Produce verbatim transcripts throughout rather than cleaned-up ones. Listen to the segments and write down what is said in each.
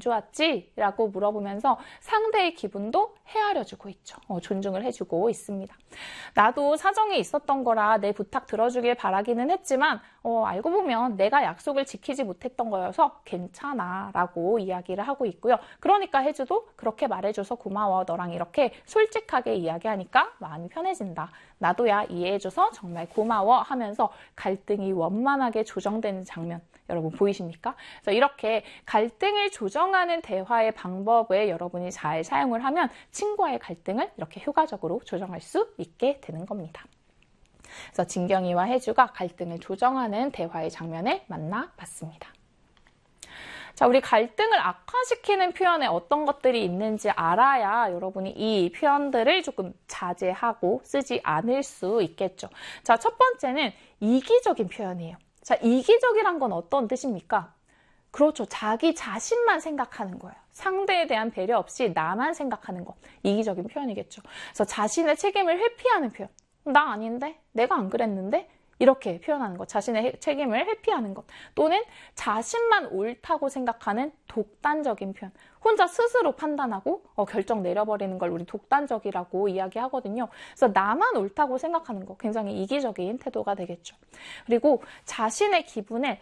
좋았지? 라고 물어보면서 상대의 기분도 헤아려주고 있죠. 어, 존중을 해주고 있습니다. 나도 사정이 있었던 거라 내 부탁 들어주길 바라기는 했지만 어, 알고 보면 내가 약속을 지키지 못했던 거여서 괜찮아 라고 이야기를 하고 있고요. 그러니까 혜주도 그렇게 말해줘서 고마워. 너랑 이렇게 솔직하게 이야기하니까 마음이 편해진다. 나도야 이해해줘서 정말 고마워 하면서 갈등이 원만하게 조정되는 장면 여러분 보이십니까? 그래서 이렇게 갈등을 조정하는 대화의 방법을 여러분이 잘 사용을 하면 친구와의 갈등을 이렇게 효과적으로 조정할 수 있게 되는 겁니다. 그래서 진경이와 혜주가 갈등을 조정하는 대화의 장면을 만나봤습니다. 자, 우리 갈등을 악화시키는 표현에 어떤 것들이 있는지 알아야 여러분이 이 표현들을 조금 자제하고 쓰지 않을 수 있겠죠. 자, 첫 번째는 이기적인 표현이에요. 자, 이기적이란 건 어떤 뜻입니까? 그렇죠. 자기 자신만 생각하는 거예요. 상대에 대한 배려 없이 나만 생각하는 거. 이기적인 표현이겠죠. 그래서 자신의 책임을 회피하는 표현. 나 아닌데? 내가 안 그랬는데? 이렇게 표현하는 것, 자신의 책임을 회피하는 것, 또는 자신만 옳다고 생각하는 독단적인 표현, 혼자 스스로 판단하고 어, 결정 내려버리는 걸 우리 독단적이라고 이야기하거든요. 그래서 나만 옳다고 생각하는 것, 굉장히 이기적인 태도가 되겠죠. 그리고 자신의 기분을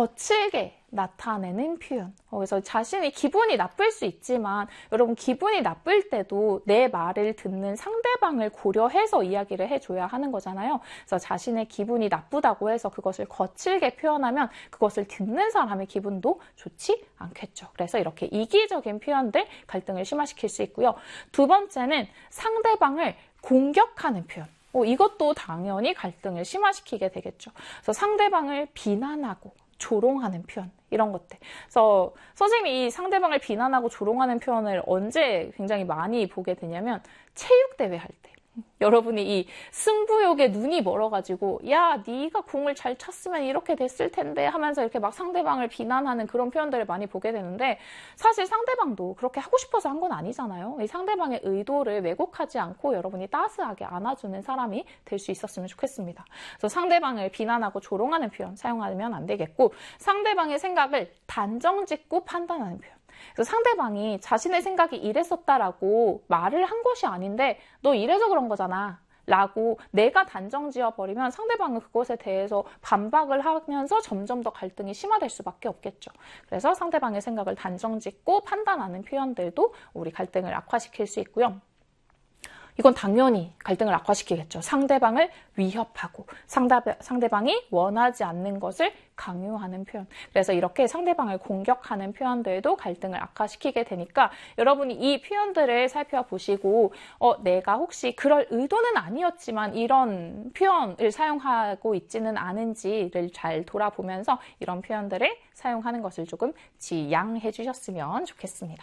거칠게 나타내는 표현. 어, 그래서 자신이 기분이 나쁠 수 있지만 여러분 기분이 나쁠 때도 내 말을 듣는 상대방을 고려해서 이야기를 해줘야 하는 거잖아요. 그래서 자신의 기분이 나쁘다고 해서 그것을 거칠게 표현하면 그것을 듣는 사람의 기분도 좋지 않겠죠. 그래서 이렇게 이기적인 표현들 갈등을 심화시킬 수 있고요. 두 번째는 상대방을 공격하는 표현. 어, 이것도 당연히 갈등을 심화시키게 되겠죠. 그래서 상대방을 비난하고 조롱하는 표현, 이런 것들. 그래서 선생님이 이 상대방을 비난하고 조롱하는 표현을 언제 굉장히 많이 보게 되냐면 체육대회 할 때. 여러분이 이 승부욕에 눈이 멀어가지고 야, 네가 공을 잘 쳤으면 이렇게 됐을 텐데 하면서 이렇게 막 상대방을 비난하는 그런 표현들을 많이 보게 되는데 사실 상대방도 그렇게 하고 싶어서 한 건 아니잖아요. 이 상대방의 의도를 왜곡하지 않고 여러분이 따스하게 안아주는 사람이 될 수 있었으면 좋겠습니다. 그래서 상대방을 비난하고 조롱하는 표현 사용하면 안 되겠고 상대방의 생각을 단정짓고 판단하는 표현. 그래서 상대방이 자신의 생각이 이랬었다라고 말을 한 것이 아닌데 너 이래서 그런 거잖아 라고 내가 단정 지어버리면 상대방은 그것에 대해서 반박을 하면서 점점 더 갈등이 심화될 수밖에 없겠죠. 그래서 상대방의 생각을 단정 짓고 판단하는 표현들도 우리 갈등을 악화시킬 수 있고요. 이건 당연히 갈등을 악화시키겠죠. 상대방을 위협하고 상대방이 원하지 않는 것을 강요하는 표현. 그래서 이렇게 상대방을 공격하는 표현들도 갈등을 악화시키게 되니까 여러분이 이 표현들을 살펴보시고 어, 내가 혹시 그럴 의도는 아니었지만 이런 표현을 사용하고 있지는 않은지를 잘 돌아보면서 이런 표현들을 사용하는 것을 조금 지양해 주셨으면 좋겠습니다.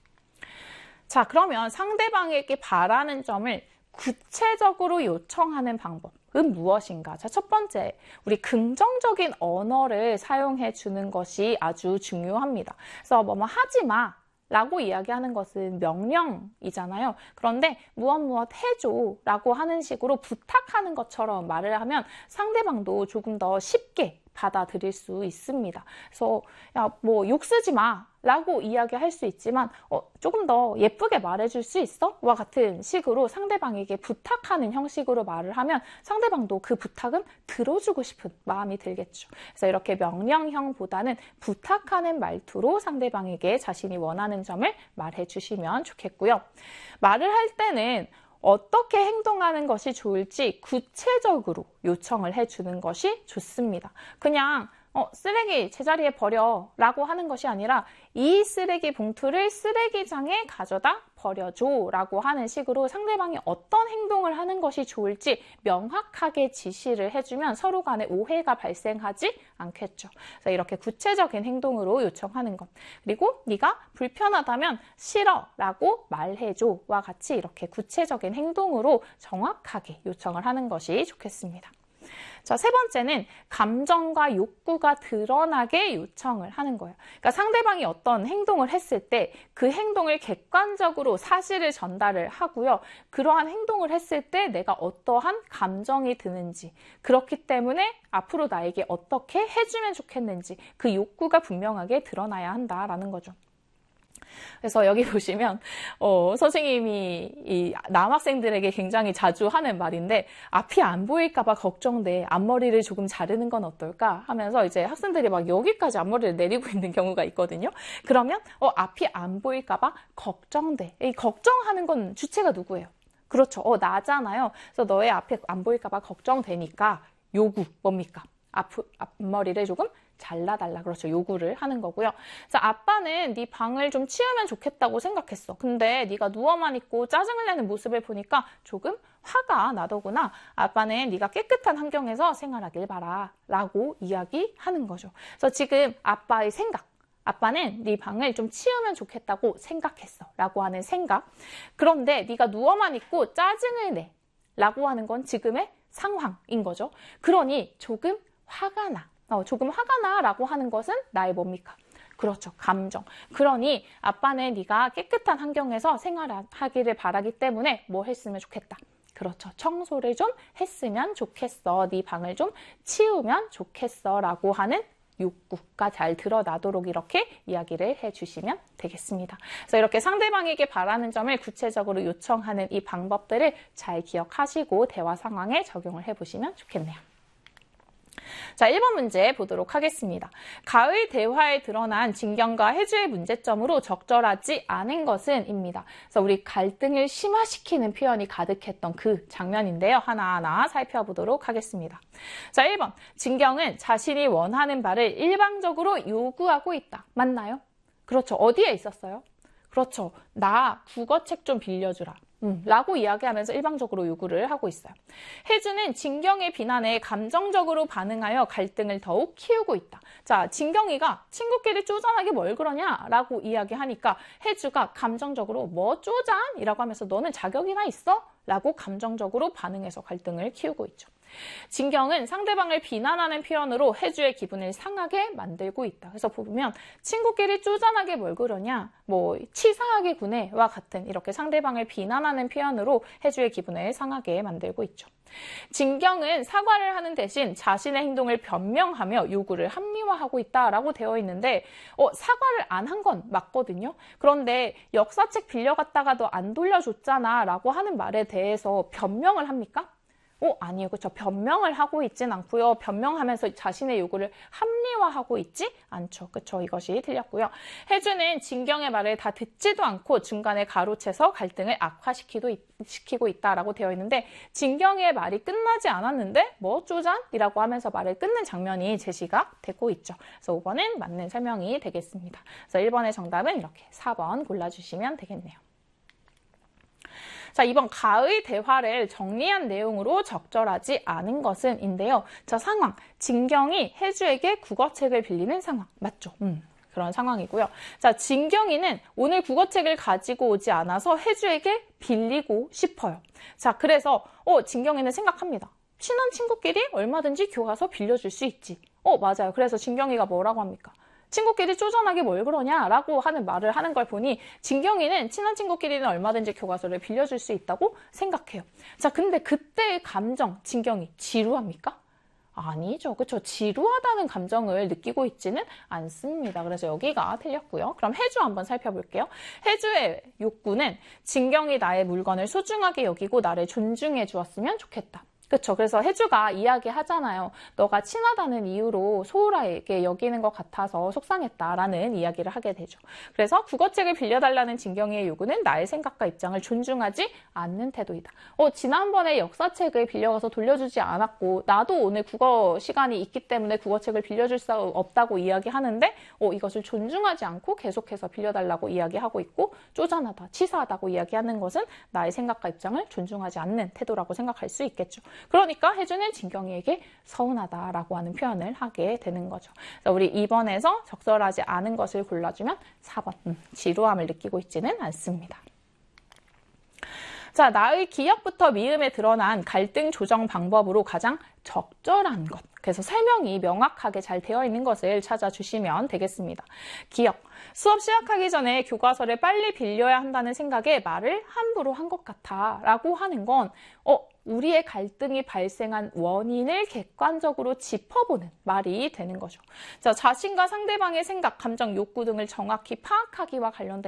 자, 그러면 상대방에게 바라는 점을 구체적으로 요청하는 방법은 무엇인가? 자, 첫 번째, 우리 긍정적인 언어를 사용해 주는 것이 아주 중요합니다. 그래서 뭐뭐 하지 마 라고 이야기하는 것은 명령이잖아요. 그런데 무엇 무엇 해줘 라고 하는 식으로 부탁하는 것처럼 말을 하면 상대방도 조금 더 쉽게 받아들일 수 있습니다. 그래서 야, 뭐 욕 쓰지 마 라고 이야기할 수 있지만 어, 조금 더 예쁘게 말해줄 수 있어? 와 같은 식으로 상대방에게 부탁하는 형식으로 말을 하면 상대방도 그 부탁은 들어주고 싶은 마음이 들겠죠. 그래서 이렇게 명령형보다는 부탁하는 말투로 상대방에게 자신이 원하는 점을 말해주시면 좋겠고요. 말을 할 때는 어떻게 행동하는 것이 좋을지 구체적으로 요청을 해주는 것이 좋습니다. 그냥 어, 쓰레기 제자리에 버려 라고 하는 것이 아니라 이 쓰레기 봉투를 쓰레기장에 가져다 버려줘 라고 하는 식으로 상대방이 어떤 행동을 하는 것이 좋을지 명확하게 지시를 해주면 서로 간에 오해가 발생하지 않겠죠. 그래서 이렇게 구체적인 행동으로 요청하는 것. 그리고 네가 불편하다면 싫어 라고 말해줘와 같이 이렇게 구체적인 행동으로 정확하게 요청을 하는 것이 좋겠습니다. 자, 세 번째는 감정과 욕구가 드러나게 요청을 하는 거예요. 그러니까 상대방이 어떤 행동을 했을 때 그 행동을 객관적으로 사실을 전달을 하고요. 그러한 행동을 했을 때 내가 어떠한 감정이 드는지, 그렇기 때문에 앞으로 나에게 어떻게 해주면 좋겠는지 그 욕구가 분명하게 드러나야 한다라는 거죠. 그래서 여기 보시면 어, 선생님이 이 남학생들에게 굉장히 자주 하는 말인데 앞이 안 보일까 봐 걱정돼. 앞머리를 조금 자르는 건 어떨까 하면서 이제 학생들이 막 여기까지 앞머리를 내리고 있는 경우가 있거든요. 그러면 어, 앞이 안 보일까 봐 걱정돼. 이 걱정하는 건 주체가 누구예요? 그렇죠. 어, 나잖아요. 그래서 너의 앞이 안 보일까 봐 걱정되니까 요구 뭡니까? 앞, 앞머리를 조금 잘라달라. 그렇죠. 요구를 하는 거고요. 자, 아빠는 네 방을 좀 치우면 좋겠다고 생각했어. 근데 네가 누워만 있고 짜증을 내는 모습을 보니까 조금 화가 나더구나. 아빠는 네가 깨끗한 환경에서 생활하길 바라. 라고 이야기하는 거죠. 그래서 지금 아빠의 생각. 아빠는 네 방을 좀 치우면 좋겠다고 생각했어. 라고 하는 생각. 그런데 네가 누워만 있고 짜증을 내. 라고 하는 건 지금의 상황인 거죠. 그러니 조금 화가 나. 어, 조금 화가 나라고 하는 것은 나의 뭡니까? 그렇죠. 감정. 그러니 아빠는 네가 깨끗한 환경에서 생활하기를 바라기 때문에 뭐 했으면 좋겠다. 그렇죠. 청소를 좀 했으면 좋겠어. 네 방을 좀 치우면 좋겠어. 라고 하는 욕구가 잘 드러나도록 이렇게 이야기를 해주시면 되겠습니다. 그래서 이렇게 상대방에게 바라는 점을 구체적으로 요청하는 이 방법들을 잘 기억하시고 대화 상황에 적용을 해보시면 좋겠네요. 자, 일 번 문제 보도록 하겠습니다. 가의 대화에 드러난 진경과 혜주의 문제점으로 적절하지 않은 것은 입니다. 그래서 우리 갈등을 심화시키는 표현이 가득했던 그 장면인데요. 하나하나 살펴보도록 하겠습니다. 자, 일 번. 진경은 자신이 원하는 바를 일방적으로 요구하고 있다. 맞나요? 그렇죠. 어디에 있었어요? 그렇죠. 나 국어책 좀 빌려주라. 음, 라고 이야기하면서 일방적으로 요구를 하고 있어요. 혜주는 진경의 비난에 감정적으로 반응하여 갈등을 더욱 키우고 있다. 자, 진경이가 친구끼리 쪼잔하게 뭘 그러냐? 라고 이야기하니까 혜주가 감정적으로 뭐 쪼잔? 이라고 하면서 너는 자격이나 있어? 라고 감정적으로 반응해서 갈등을 키우고 있죠. 진경은 상대방을 비난하는 표현으로 혜주의 기분을 상하게 만들고 있다. 그래서 보면 친구끼리 쪼잔하게 뭘 그러냐, 뭐 치사하게 구네와 같은 이렇게 상대방을 비난하는 표현으로 혜주의 기분을 상하게 만들고 있죠. 진경은 사과를 하는 대신 자신의 행동을 변명하며 요구를 합리화하고 있다라고 되어 있는데 어, 사과를 안 한 건 맞거든요. 그런데 역사책 빌려갔다가도 안 돌려줬잖아 라고 하는 말에 대해서 변명을 합니까? 어, 아니요. 그렇죠. 변명을 하고 있진 않고요. 변명하면서 자신의 요구를 합리화하고 있지 않죠. 그렇죠. 이것이 틀렸고요. 혜주는 진경의 말을 다 듣지도 않고 중간에 가로채서 갈등을 악화시키고 시키고 있다라고 되어 있는데 진경의 말이 끝나지 않았는데 뭐 쪼잔이라고 하면서 말을 끊는 장면이 제시가 되고 있죠. 그래서 오 번은 맞는 설명이 되겠습니다. 그래서 일 번의 정답은 이렇게 사 번 골라주시면 되겠네요. 자, 이번 가의 대화를 정리한 내용으로 적절하지 않은 것은 인데요. 자, 상황. 진경이 혜주에게 국어책을 빌리는 상황. 맞죠? 음, 그런 상황이고요. 자, 진경이는 오늘 국어책을 가지고 오지 않아서 혜주에게 빌리고 싶어요. 자, 그래서 어, 진경이는 생각합니다. 친한 친구끼리 얼마든지 교과서 빌려줄 수 있지. 어, 맞아요. 그래서 진경이가 뭐라고 합니까? 친구끼리 쪼잔하게 뭘 그러냐라고 하는 말을 하는 걸 보니 진경이는 친한 친구끼리는 얼마든지 교과서를 빌려줄 수 있다고 생각해요. 자, 근데 그때의 감정, 진경이 지루합니까? 아니죠. 그렇죠. 지루하다는 감정을 느끼고 있지는 않습니다. 그래서 여기가 틀렸고요. 그럼 혜주 한번 살펴볼게요. 혜주의 욕구는 진경이 나의 물건을 소중하게 여기고 나를 존중해 주었으면 좋겠다. 그렇죠. 그래서 혜주가 이야기하잖아요. 너가 친하다는 이유로 소홀하게 여기는 것 같아서 속상했다라는 이야기를 하게 되죠. 그래서 국어책을 빌려달라는 진경이의 요구는 나의 생각과 입장을 존중하지 않는 태도이다. 어, 지난번에 역사책을 빌려가서 돌려주지 않았고 나도 오늘 국어 시간이 있기 때문에 국어책을 빌려줄 수 없다고 이야기하는데 어, 이것을 존중하지 않고 계속해서 빌려달라고 이야기하고 있고 쪼잔하다, 치사하다고 이야기하는 것은 나의 생각과 입장을 존중하지 않는 태도라고 생각할 수 있겠죠. 그러니까 혜주는 진경이에게 서운하다라고 하는 표현을 하게 되는 거죠. 그래서 우리 이 번에서 적절하지 않은 것을 골라주면 사 번, 음, 지루함을 느끼고 있지는 않습니다. 자, 나의 기억부터 미음에 드러난 갈등 조정 방법으로 가장 적절한 것. 그래서 설명이 명확하게 잘 되어 있는 것을 찾아주시면 되겠습니다. 기억. 수업 시작하기 전에 교과서를 빨리 빌려야 한다는 생각에 말을 함부로 한 것 같아 라고 하는 건 어, 우리의 갈등이 발생한 원인을 객관적으로 짚어보는 말이 되는 거죠. 자, 자신과 상대방의 생각, 감정, 욕구 등을 정확히 파악하기와 관련된